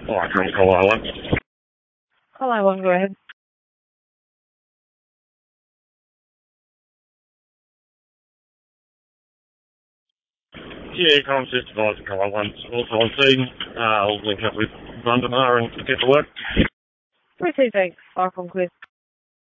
Alright, can I call that one? Hello, one, go ahead. Yeah, current supervisor, call one. Also on scene. I'll link up with Vandermeer and get to work. Receiving. Far from quiz.